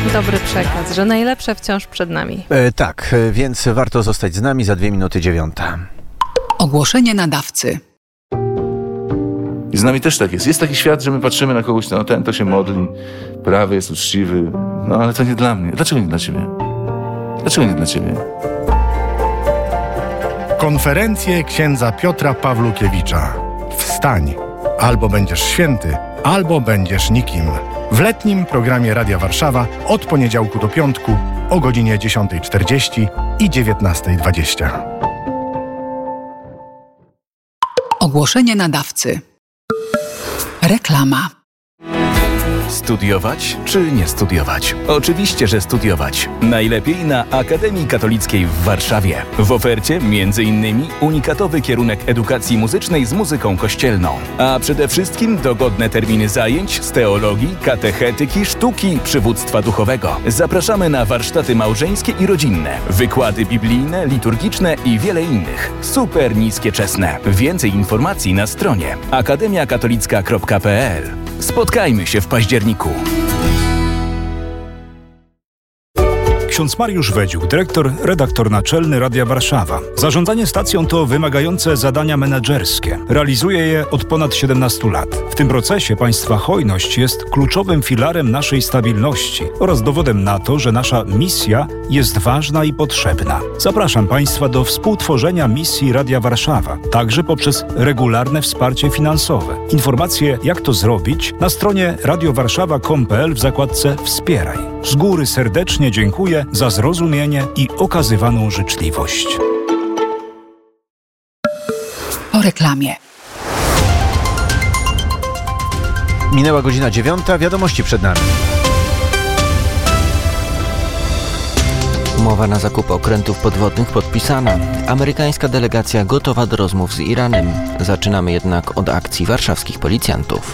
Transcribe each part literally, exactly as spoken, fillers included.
dobry przekaz, że najlepsze wciąż przed nami. E, tak, więc warto zostać z nami za dwie minuty dziewiąta. Ogłoszenie nadawcy. I z nami też tak jest. Jest taki świat, że my patrzymy na kogoś, no ten to się modli, prawy jest uczciwy, no ale to nie dla mnie. Dlaczego nie dla ciebie? Dlaczego nie dla ciebie? Konferencje księdza Piotra Pawlukiewicza. Wstań, albo będziesz święty, albo będziesz nikim. W letnim programie Radia Warszawa od poniedziałku do piątku o godzinie dziesiąta czterdzieści i dziewiętnasta dwadzieścia. Ogłoszenie nadawcy. Reklama. Studiować czy nie studiować? Oczywiście, że studiować. Najlepiej na Akademii Katolickiej w Warszawie. W ofercie między innymi unikatowy kierunek edukacji muzycznej z muzyką kościelną. A przede wszystkim dogodne terminy zajęć z teologii, katechetyki, sztuki, przywództwa duchowego. Zapraszamy na warsztaty małżeńskie i rodzinne, wykłady biblijne, liturgiczne i wiele innych. Super niskie czesne. Więcej informacji na stronie akademia katolicka kropka p l. Spotkajmy się w październiku. Ksiądz Mariusz Wedziuk, dyrektor, redaktor naczelny Radia Warszawa. Zarządzanie stacją to wymagające zadania menedżerskie. Realizuje je od ponad siedemnastu lat. W tym procesie państwa hojność jest kluczowym filarem naszej stabilności oraz dowodem na to, że nasza misja jest ważna i potrzebna. Zapraszam państwa do współtworzenia misji Radia Warszawa, także poprzez regularne wsparcie finansowe. Informacje, jak to zrobić, na stronie radiowarszawa kropka com kropka p l w zakładce Wspieraj. Z góry serdecznie dziękuję za zrozumienie i okazywaną życzliwość. Po reklamie. Minęła godzina dziewiąta, wiadomości przed nami. Umowa na zakup okrętów podwodnych podpisana. Amerykańska delegacja gotowa do rozmów z Iranem. Zaczynamy jednak od akcji warszawskich policjantów.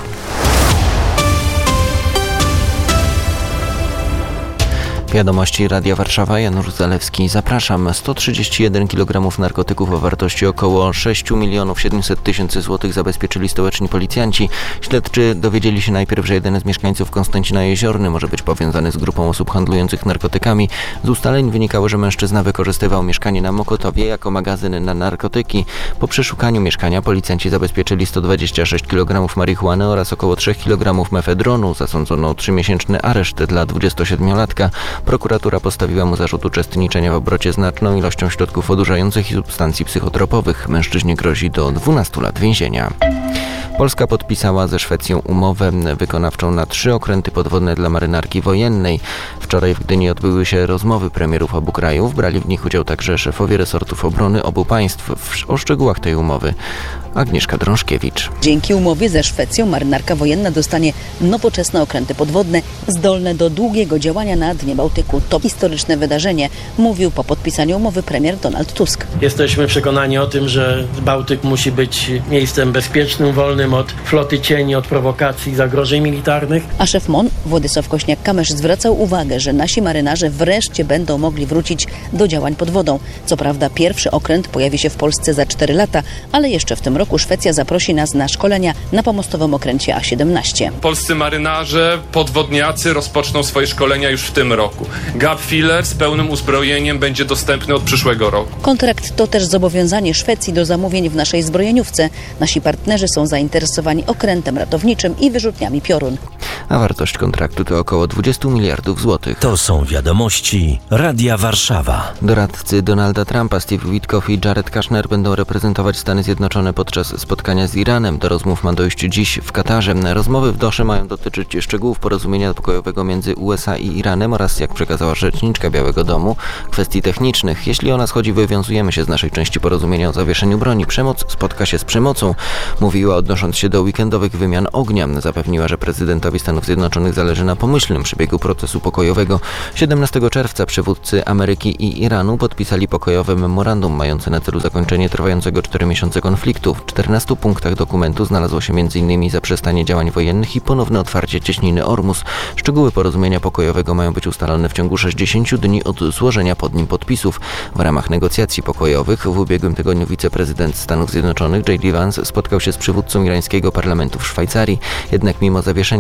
Wiadomości Radia Warszawa, Janusz Zalewski. Zapraszam. sto trzydzieści jeden kilogramów narkotyków o wartości około sześć milionów siedemset tysięcy złotych zabezpieczyli stołeczni policjanci. Śledczy dowiedzieli się najpierw, że jeden z mieszkańców Konstancina Jeziorny może być powiązany z grupą osób handlujących narkotykami. Z ustaleń wynikało, że mężczyzna wykorzystywał mieszkanie na Mokotowie jako magazyn na narkotyki. Po przeszukaniu mieszkania policjanci zabezpieczyli sto dwadzieścia sześć kilogramów marihuany oraz około trzy kilogramy mefedronu. Zasądzono trzymiesięczny areszt dla dwudziestosiedmiolatka. Prokuratura postawiła mu zarzut uczestniczenia w obrocie znaczną ilością środków odurzających i substancji psychotropowych. Mężczyźnie grozi do dwunastu lat więzienia. Polska podpisała ze Szwecją umowę wykonawczą na trzy okręty podwodne dla marynarki wojennej. Wczoraj w Gdyni odbyły się rozmowy premierów obu krajów. Brali w nich udział także szefowie resortów obrony obu państw. O szczegółach tej umowy Agnieszka Drążkiewicz. Dzięki umowie ze Szwecją marynarka wojenna dostanie nowoczesne okręty podwodne zdolne do długiego działania na dnie Bałtyku. To historyczne wydarzenie, mówił po podpisaniu umowy premier Donald Tusk. Jesteśmy przekonani o tym, że Bałtyk musi być miejscem bezpiecznym, wolnym od floty cieni, od prowokacji, zagrożeń militarnych. A szef M O N Władysław Kośniak-Kamysz zwracał uwagę, że nasi marynarze wreszcie będą mogli wrócić do działań pod wodą. Co prawda pierwszy okręt pojawi się w Polsce za cztery lata, ale jeszcze w tym roku Szwecja zaprosi nas na szkolenia na pomostowym okręcie A siedemnaście. Polscy marynarze, podwodniacy rozpoczną swoje szkolenia już w tym roku. Gap Filler z pełnym uzbrojeniem będzie dostępny od przyszłego roku. Kontrakt to też zobowiązanie Szwecji do zamówień w naszej zbrojeniówce. Nasi partnerzy są zainteresowani okrętem ratowniczym i wyrzutniami piorun. A wartość kontraktu to około dwadzieścia miliardów złotych. To są wiadomości Radia Warszawa. Doradcy Donalda Trumpa, Steve Witkoff i Jared Kushner będą reprezentować Stany Zjednoczone podczas spotkania z Iranem. Do rozmów ma dojść dziś w Katarze. Rozmowy w Dosze mają dotyczyć szczegółów porozumienia pokojowego między U S A i Iranem oraz, jak przekazała rzeczniczka Białego Domu, kwestii technicznych. Jeśli o nas chodzi, wywiązujemy się z naszej części porozumienia o zawieszeniu broni. Przemoc spotka się z przemocą, mówiła, odnosząc się do weekendowych wymian ognia. Zapewniła, że prezydentowi Stanów Zjednoczonych zależy na pomyślnym przebiegu procesu pokojowego. siedemnastego czerwca przywódcy Ameryki i Iranu podpisali pokojowe memorandum mające na celu zakończenie trwającego cztery miesiące konfliktu. W czternastu punktach dokumentu znalazło się między innymi zaprzestanie działań wojennych i ponowne otwarcie cieśniny Ormus. Szczegóły porozumienia pokojowego mają być ustalone w ciągu sześćdziesięciu dni od złożenia pod nim podpisów. W ramach negocjacji pokojowych w ubiegłym tygodniu wiceprezydent Stanów Zjednoczonych J D Vance spotkał się z przywódcą irańskiego parlamentu w Szwajcarii. Jednak mimo zawieszenia broni w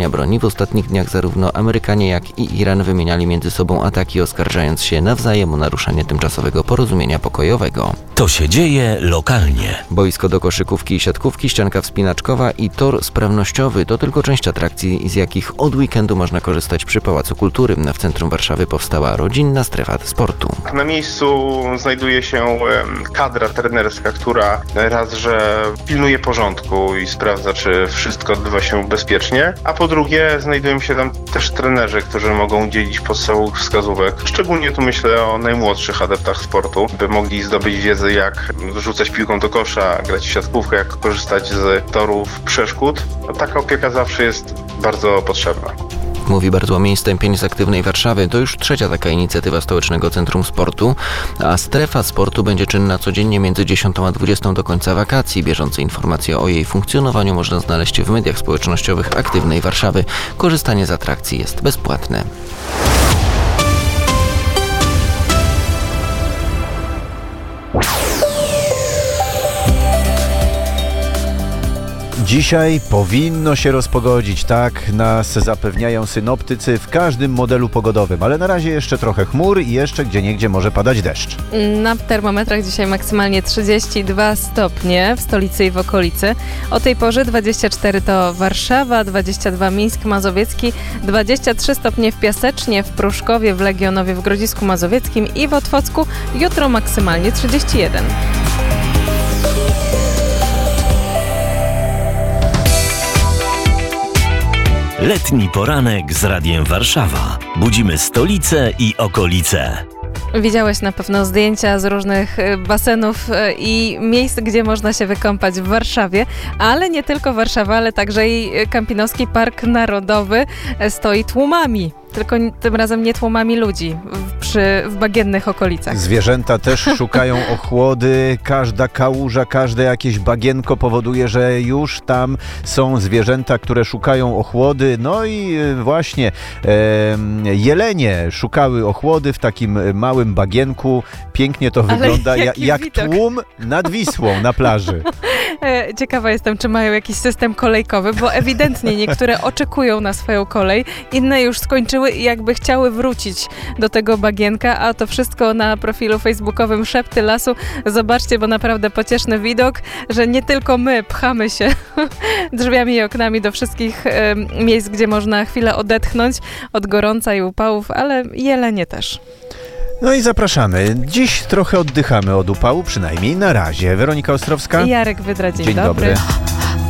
ostatnich dniach zarówno Amerykanie, jak i Iran wymieniali między sobą ataki, oskarżając się nawzajem o naruszanie tymczasowego porozumienia pokojowego. To się dzieje lokalnie. Boisko do koszykówki i siatkówki, ścianka wspinaczkowa i tor sprawnościowy to tylko część atrakcji, z jakich od weekendu można korzystać przy Pałacu Kultury. W centrum Warszawy powstała rodzinna strefa sportu. Na miejscu znajduje się kadra trenerska, która raz, że pilnuje porządku i sprawdza, czy wszystko odbywa się bezpiecznie, a po drugie znajdują się tam też trenerzy, którzy mogą udzielić podstawowych wskazówek. Szczególnie tu myślę o najmłodszych adeptach sportu, by mogli zdobyć wiedzę, jak rzucać piłką do kosza, grać w siatkówkę, jak korzystać z torów, przeszkód. No, taka opieka zawsze jest bardzo potrzebna. Mówi Bartłomiej Stępień z Aktywnej Warszawy. To już trzecia taka inicjatywa Stołecznego Centrum Sportu, a strefa sportu będzie czynna codziennie między dziesiątą a dwudziestą do końca wakacji. Bieżące informacje o jej funkcjonowaniu można znaleźć w mediach społecznościowych Aktywnej Warszawy. Korzystanie z atrakcji jest bezpłatne. Dzisiaj powinno się rozpogodzić, tak nas zapewniają synoptycy w każdym modelu pogodowym, ale na razie jeszcze trochę chmur i jeszcze gdzieniegdzie może padać deszcz. Na termometrach dzisiaj maksymalnie trzydzieści dwa stopnie w stolicy i w okolicy. O tej porze dwadzieścia cztery to Warszawa, dwadzieścia dwa Mińsk Mazowiecki, dwadzieścia trzy stopnie w Piasecznie, w Pruszkowie, w Legionowie, w Grodzisku Mazowieckim i w Otwocku. Jutro maksymalnie trzydzieści jeden. Letni poranek z Radiem Warszawa. Budzimy stolicę i okolice. Widziałeś na pewno zdjęcia z różnych basenów i miejsc, gdzie można się wykąpać w Warszawie, ale nie tylko Warszawa, ale także i Kampinoski Park Narodowy stoi tłumami. Tylko tym razem nie tłumami ludzi w, przy, w bagiennych okolicach. Zwierzęta też szukają ochłody. Każda kałuża, każde jakieś bagienko powoduje, że już tam są zwierzęta, które szukają ochłody. No i właśnie e, jelenie szukały ochłody w takim małym bagienku. Pięknie to Ale wygląda ja, jak widok. Tłum nad Wisłą na plaży. Ciekawa jestem, czy mają jakiś system kolejkowy, bo ewidentnie niektóre oczekują na swoją kolej, inne już skończyły i jakby chciały wrócić do tego bagienka, a to wszystko na profilu facebookowym Szepty Lasu. Zobaczcie, bo naprawdę pocieszny widok, że nie tylko my pchamy się drzwiami i oknami do wszystkich e, miejsc, gdzie można chwilę odetchnąć od gorąca i upałów, ale jelenie też. No i zapraszamy. Dziś trochę oddychamy od upału, przynajmniej na razie. Weronika Ostrowska. I Jarek Wydra, dzień, dzień dobry. dobry.